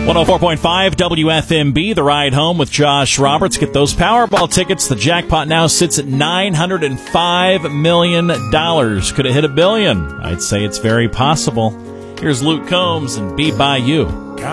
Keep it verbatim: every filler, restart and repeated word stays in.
one oh four point five W F M B, The Ride Home with Josh Roberts. Get those Powerball tickets. The jackpot now sits at nine hundred five million dollars. Could it hit a billion? I'd say it's very possible. Here's Luke Combs and Be By You.